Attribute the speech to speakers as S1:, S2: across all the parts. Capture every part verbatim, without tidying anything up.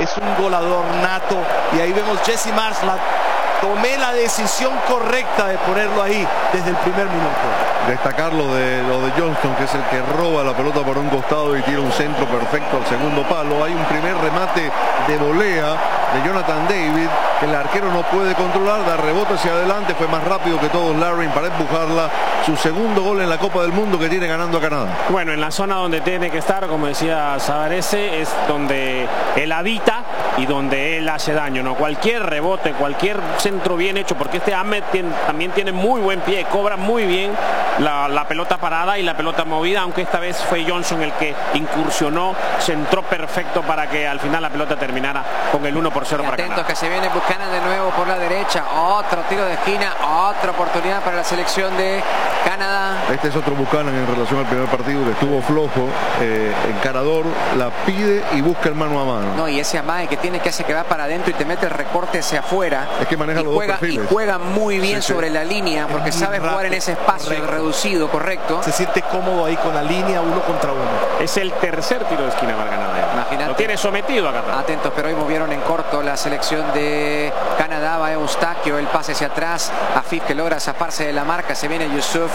S1: es un goleador nato. Y ahí vemos Jesse Marsh, la, tomé la decisión correcta de ponerlo ahí desde el primer minuto.
S2: Destacar lo de, lo de Johnston, que es el que roba la pelota por un costado y tira un centro perfecto al segundo palo. Hay un primer remate de volea de Jonathan David, que el arquero no puede controlar, da rebote hacia adelante, fue más rápido que todos Larin para empujarla. Su segundo gol en la Copa del Mundo que tiene ganando a Canadá.
S3: Bueno, en la zona donde tiene que estar, como decía Savarese, es donde él habita y donde él hace daño, ¿no? Cualquier rebote, cualquier centro bien hecho, porque este Ahmed tiene, también tiene muy buen pie, cobra muy bien la, la pelota parada y la pelota movida, aunque esta vez fue Johnson el que incursionó, centró perfecto para que al final la pelota terminara con el uno por cero para Canadá.
S4: Atentos que se viene Buchanan de nuevo por la derecha, otro tiro de esquina, otra oportunidad para la selección de Canadá.
S2: Este es otro Buchanan en relación al primer partido, que estuvo flojo, eh, encarador, la pide y busca el mano a mano.
S4: No, y ese amague que tiene, que hace que va para adentro y te mete el recorte hacia afuera.
S2: Es que maneja
S4: y
S2: los
S4: juega,
S2: dos perfiles.
S4: Y juega muy bien
S2: sí,
S4: sobre
S2: sí.
S4: la línea, porque sabe
S1: rápido,
S4: jugar en ese espacio
S1: correcto.
S4: reducido, correcto.
S1: Se siente cómodo ahí con la línea uno contra uno.
S3: Es el tercer tiro de esquina para Canadá.
S4: Imagínate.
S3: Lo tiene sometido a Qatar.
S4: Atentos, pero hoy movieron en corto la selección de Canadá. Va Eustaquio, el pase hacia atrás. Afif, que logra zafarse de la marca. Se viene Yusuf.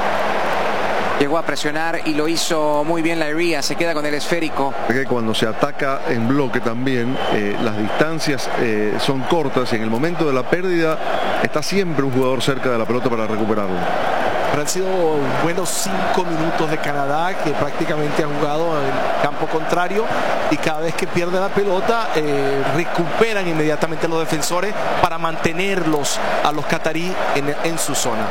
S4: Llegó a presionar y lo hizo muy bien la Iria. Se queda con el esférico.
S2: Que cuando se ataca en bloque también, eh, las distancias eh, son cortas y en el momento de la pérdida está siempre un jugador cerca de la pelota para recuperarlo.
S1: Pero han sido buenos cinco minutos de Canadá, que prácticamente ha jugado en el campo contrario, y cada vez que pierde la pelota eh, recuperan inmediatamente los defensores para mantenerlos a los catarí en, en su zona.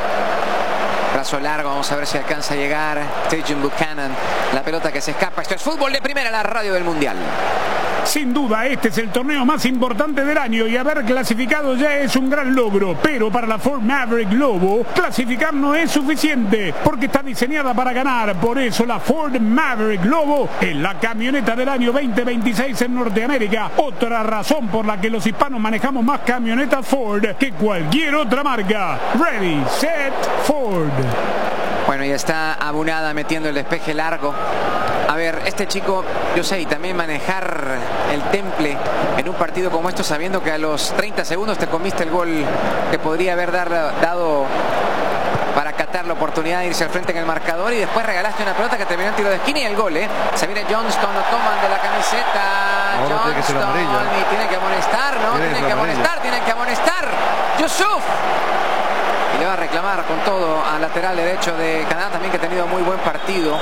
S4: Brazo largo, vamos a ver si alcanza a llegar Tejan Buchanan. La pelota que se escapa. Esto es fútbol de primera, la radio del Mundial.
S5: Sin duda, este es el torneo más importante del año y haber clasificado ya es un gran logro. Pero para la Ford Maverick Globo, clasificar no es suficiente porque está diseñada para ganar. Por eso la Ford Maverick Globo es la camioneta del año veinte veintiséis en Norteamérica. Otra razón por la que los hispanos manejamos más camionetas Ford que cualquier otra marca. Ready, set, Ford.
S4: Bueno, ya está Abunada metiendo el despeje largo. A ver, este chico, yo sé, y también manejar el temple en un partido como esto, sabiendo que a los treinta segundos te comiste el gol que podría haber dar, dado para Qatar la oportunidad de irse al frente en el marcador, y después regalaste una pelota que terminó en tiro de esquina y el gol, ¿eh? Se viene Johnston, lo toman de la camiseta.
S2: Ahora
S4: Johnston,
S2: tiene que ser amarilla.
S4: y tiene que amonestar, ¿no?
S2: Tiene que
S4: Tienen
S2: ser
S4: que
S2: amarilla.
S4: amonestar, tienen que amonestar. Yusuf. Y le va a reclamar con todo al lateral derecho de Canadá también, que ha tenido muy buen partido.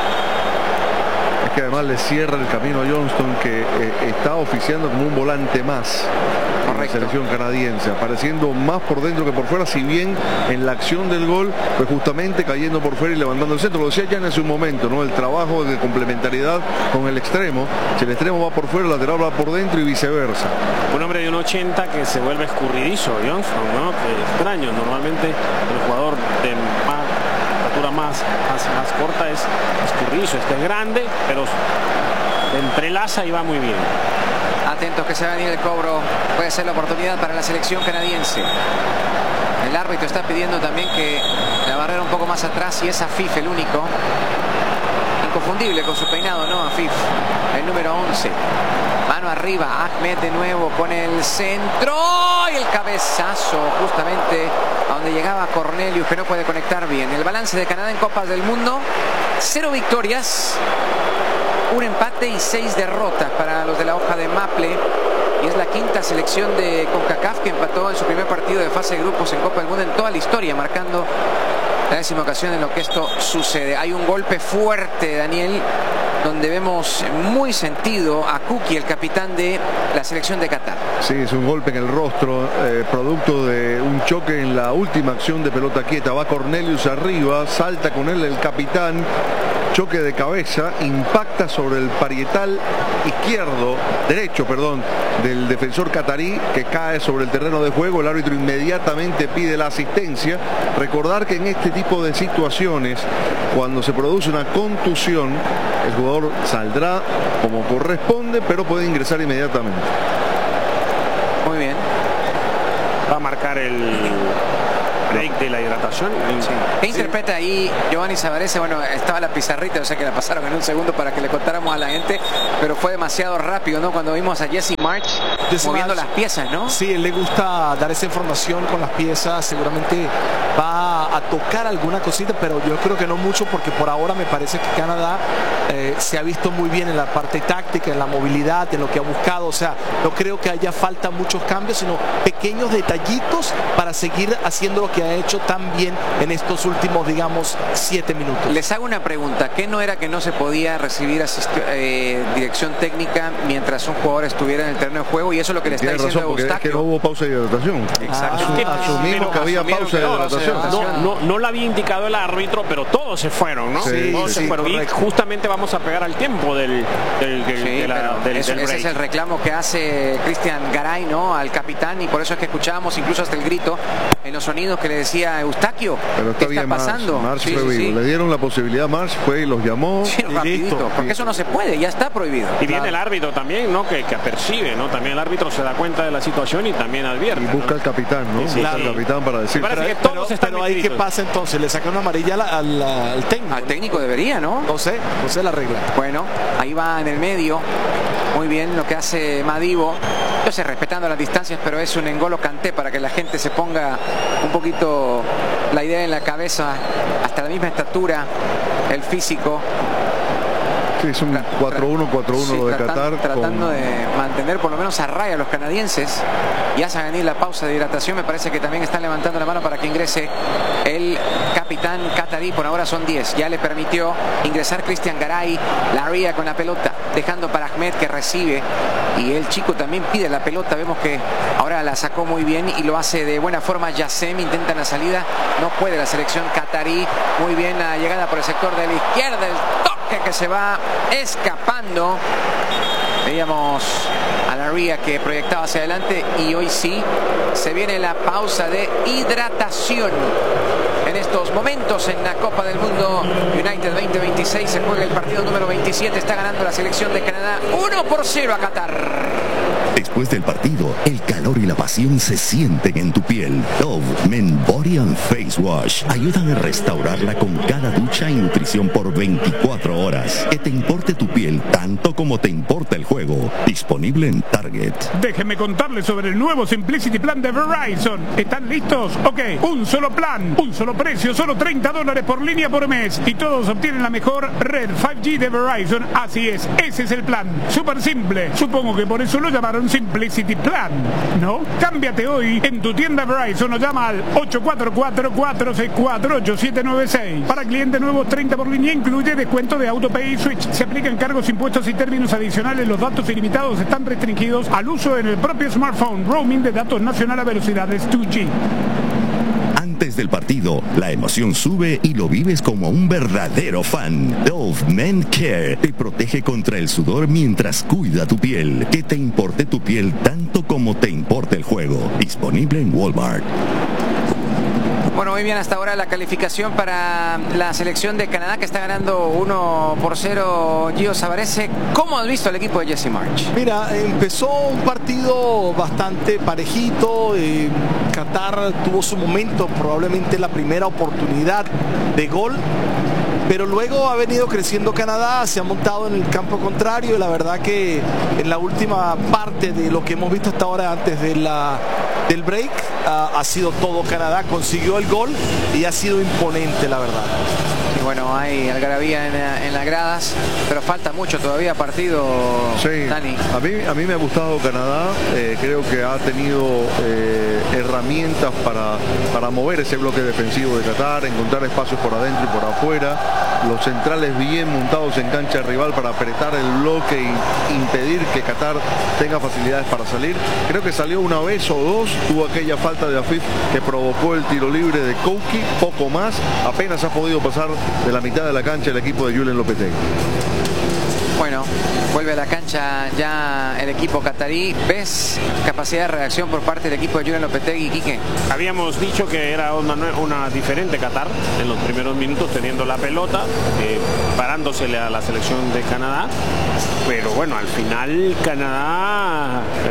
S2: Es que además le cierra el camino a Johnston, que eh, está oficiando como un volante más en la
S4: Correcto.
S2: selección canadiense, apareciendo más por dentro que por fuera, si bien en la acción del gol, pues justamente cayendo por fuera y levantando el centro. Lo decía ya en ese momento, ¿no? El trabajo de complementariedad con el extremo. Si el extremo va por fuera, el lateral va por dentro y viceversa.
S3: Un hombre de un ochenta que se vuelve escurridizo, Johnson, ¿no? Que extraño. Normalmente el jugador de más estatura más, más, más corta es escurridizo. Este es grande, pero entrelaza y va muy bien.
S4: Atentos que se va a venir el cobro. Puede ser la oportunidad para la selección canadiense. El árbitro está pidiendo también que la barrera un poco más atrás, y es Afif el único. Inconfundible con su peinado, ¿no? Afif, el número once. Mano arriba, Ahmed de nuevo con el centro y el cabezazo justamente a donde llegaba Cornelius, que no puede conectar bien. El balance de Canadá en Copas del Mundo: cero victorias, un empate y seis derrotas para los de la hoja de Maple. Y es la quinta selección de CONCACAF que empató en su primer partido de fase de grupos en Copa del Mundo en toda la historia, marcando la décima ocasión en lo que esto sucede. Hay un golpe fuerte, Daniel, donde vemos muy sentido a Kuki, el capitán de la selección de Qatar.
S2: Sí, es un golpe en el rostro, eh, producto de un choque en la última acción de pelota quieta. Va Cornelius arriba, salta con él el capitán, choque de cabeza, impacta sobre el parietal izquierdo, derecho, perdón, del defensor catarí, que cae sobre el terreno de juego. El árbitro inmediatamente pide la asistencia. Recordar que en este tipo de situaciones, cuando se produce una contusión, el jugador saldrá como corresponde, pero puede ingresar inmediatamente.
S4: Muy bien.
S3: Va a marcar el break de la hidratación.
S4: Sí. ¿Qué interpreta ahí Giovanni Savarese? Bueno, estaba la pizarrita, yo sé que la pasaron en un segundo para que le contáramos a la gente, pero fue demasiado rápido, ¿no? Cuando vimos a Jesse Marsch Jesse moviendo Marsch, las piezas, ¿no?
S1: Sí, él le gusta dar esa información con las piezas, seguramente va a tocar alguna cosita, pero yo creo que no mucho, porque por ahora me parece que Canadá eh, se ha visto muy bien en la parte táctica, en la movilidad, en lo que ha buscado. O sea, no creo que haya falta muchos cambios, sino pequeños detallitos para seguir haciendo lo que ha hecho tan bien en estos últimos, digamos, siete minutos.
S4: Les hago una pregunta. ¿Qué no era que no se podía recibir eh, dirección técnica mientras un jugador estuviera en el terreno de juego? Y eso es lo que le está diciendo
S2: razón,
S4: Eustaquio.
S2: Es que no hubo pausa de hidratación.
S4: Exacto.
S2: Asu
S3: Ah,
S2: asumimos que había pausa de hidratación.
S3: No, no, no la había indicado el árbitro, pero todos se fueron, ¿no?
S2: Sí,
S3: todos
S2: sí,
S3: se fueron.
S1: correcto.
S3: Y justamente vamos a pegar al tiempo del, del, del,
S4: Sí,
S3: de la, del,
S4: eso,
S3: del
S4: ese
S3: break.
S4: es el reclamo que hace Cristian Garay, ¿no? Al capitán, y por eso es que escuchábamos incluso hasta el grito en los sonidos que le decía Eustaquio.
S2: Pero está
S4: ¿Qué
S2: bien,
S4: está pasando?
S2: Marsch, Marsch
S4: Sí,
S2: fue
S4: sí,
S2: vivo.
S4: sí.
S2: Le dieron la posibilidad, Marsch fue y los llamó.
S4: Sí, rapidito,
S1: listo.
S4: porque eso no se puede, ya está prohibido.
S3: Y viene el árbitro también, ¿no? Que, que apercibe, ¿no? También el árbitro se da cuenta de la situación y también advierte.
S2: Y busca
S3: ¿no?
S2: al capitán, ¿no?
S3: Sí, sí,
S2: busca
S3: sí.
S2: al capitán para decir.
S3: Me parece que
S1: Pero,
S3: todos están
S1: pero ahí qué
S3: metiditos.
S1: pasa entonces, le saca una amarilla al, al, al técnico.
S4: Al técnico debería, ¿no?
S1: No sé, no sé la regla.
S4: Bueno, ahí va en el medio. Muy bien lo que hace Madivo. Yo sé, respetando las distancias, pero es un N'Golo Kanté para que la gente se ponga un poquito la idea en la cabeza. Hasta la misma estatura, el físico.
S2: Sí, es un cuatro uno, cuatro uno
S4: Sí,
S2: lo de
S4: tratan-
S2: Qatar.
S4: Tratando
S2: con...
S4: de mantener por lo menos a raya a los canadienses. Y hace venir la pausa de hidratación. Me parece que también están levantando la mano para que ingrese el capitán catarí. Por ahora son diez. Ya le permitió ingresar Cristian Garay. Laria con la pelota, dejando para Ahmed, que recibe. Y el chico también pide la pelota. Vemos que ahora la sacó muy bien y lo hace de buena forma. Yassem intenta la salida. No puede la selección catarí. Muy bien la llegada por el sector de la izquierda. El toque que se va escapando. Veíamos a la Ría que proyectaba hacia adelante, y hoy sí se viene la pausa de hidratación. En estos momentos en la Copa del Mundo United veinte veintiséis se juega el partido número veintisiete. Está ganando la selección de Canadá uno por cero a Qatar.
S6: Después del partido, el calor y la pasión se sienten en tu piel. Dove Men Body and Face Wash ayudan a restaurarla con cada ducha y nutrición por veinticuatro horas. Que te importe tu piel tanto como te importa el juego. Disponible en Target.
S5: Déjenme contarles sobre el nuevo Simplicity Plan de Verizon. ¿Están listos? Ok, un solo plan, un solo precio, solo treinta dólares por línea por mes. Y todos obtienen la mejor red cinco G de Verizon. Así es, ese es el plan. Súper simple. Supongo que por eso lo llamaron Simplicity Plan, ¿no? Cámbiate hoy en tu tienda Verizon o llama al ocho cuatro cuatro, cuatro seis cuatro, ocho siete nueve seis. Para clientes nuevos, treinta por línea, incluye descuento de AutoPay y Switch. Se aplican cargos, impuestos y términos adicionales. Los datos ilimitados están restringidos al uso en el propio smartphone. Roaming de datos nacional a velocidades dos G.
S6: Antes del partido, la emoción sube y lo vives como un verdadero fan. Dove Men Care te protege contra el sudor mientras cuida tu piel. Que te importe tu piel tanto como te importa el juego. Disponible en Walmart.
S4: Bueno, muy bien hasta ahora la calificación para la selección de Canadá, que está ganando uno por cero. Gio Savarese, ¿cómo has visto el equipo de Jesse Marsch?
S1: Mira, empezó un partido bastante parejito. eh, Qatar tuvo su momento, probablemente la primera oportunidad de gol, pero luego ha venido creciendo Canadá, se ha montado en el campo contrario, y la verdad que en la última parte de lo que hemos visto hasta ahora, antes de la, del break, uh, ha sido todo Canadá. Consiguió el gol y ha sido imponente, la verdad.
S4: Y bueno, hay algarabía en, en las gradas, pero falta mucho todavía partido,
S2: Sí,
S4: Dani.
S2: a mí, a mí me ha gustado Canadá. Eh, creo que ha tenido eh, herramientas para, para mover ese bloque defensivo de Qatar, encontrar espacios por adentro y por afuera, los centrales bien montados en cancha rival para apretar el bloque e impedir que Qatar tenga facilidades para salir. Creo que salió una vez o dos, tuvo aquella falta de Afif que provocó el tiro libre de Kouki, poco más, apenas ha podido pasar de la mitad de la cancha el equipo de Julen Lopetegui.
S4: Bueno, vuelve a la cancha ya el equipo catarí. ¿Ves capacidad de reacción por parte del equipo de Julen Lopetegui, Quique?
S3: Habíamos dicho que era una, una diferente Qatar en los primeros minutos, teniendo la pelota, eh, parándosele a la selección de Canadá, pero bueno, al final Canadá eh, ha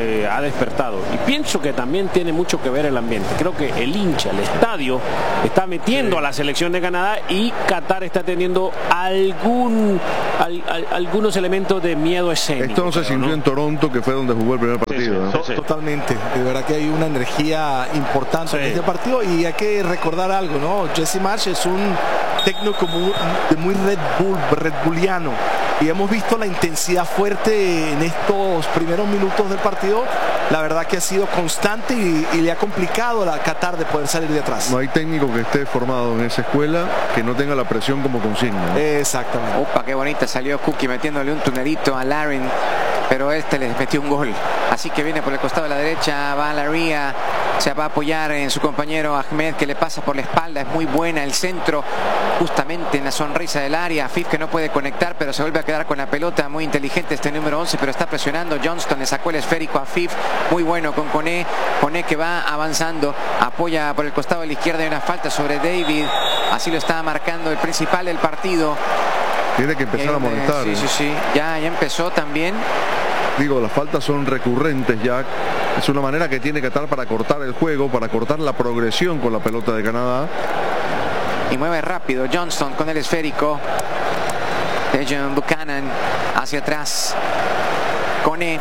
S3: despertado. Y pienso que también tiene mucho que ver el ambiente. Creo que el hincha, el estadio, está metiendo sí. a la selección de Canadá, y Qatar está teniendo algún al, al, algunos elementos de miedo escénico.
S2: Esto no se sintió, ¿no?, en Toronto, que fue donde jugó el primer partido. Sí, sí,
S1: ¿no?
S2: sí, sí.
S1: Totalmente. De verdad que hay una energía importante sí. en este partido, y hay que recordar algo, ¿no? Jesse Marsch es un técnico muy, muy Red Bull, Red Bulliano, y hemos visto la intensidad fuerte en estos primeros minutos del partido. La verdad que ha sido constante y, y le ha complicado a la Qatar de poder salir de atrás.
S2: No hay técnico que esté formado en esa escuela que no tenga la presión como consigna, ¿no?
S1: Exactamente.
S4: Opa, qué bonita salió Cookie metiéndole un tunerito a Larin, pero este le metió un gol. Así que viene por el costado de la derecha, va a Laria, se va a apoyar en su compañero Ahmed, que le pasa por la espalda. Es muy buena el centro, justamente en la sonrisa del área. Afif, que no puede conectar, pero se vuelve a quedar con la pelota. Muy inteligente este número once, pero está presionando. Johnston le sacó el esférico a Afif. Muy bueno con Koné. Koné que va avanzando, apoya por el costado de la izquierda. Hay una falta sobre David. Así lo está marcando el principal del partido.
S2: Tiene que empezar
S4: eh,
S2: a molestar.
S4: Sí,
S2: ¿eh?
S4: sí, sí. Ya, ya empezó también.
S2: Digo, las faltas son recurrentes ya. Es una manera que tiene Qatar para cortar el juego, para cortar la progresión con la pelota de Canadá.
S4: Y mueve rápido Johnston con el esférico. Dejan Buchanan hacia atrás. Koné.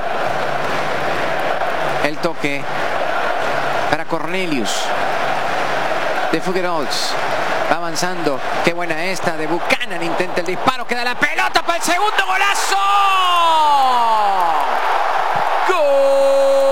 S4: El toque para Cornelius. De Figueroa. Va avanzando. Qué buena esta de Buchanan. Intenta el disparo. Queda la pelota para el segundo golazo. ¡Gol!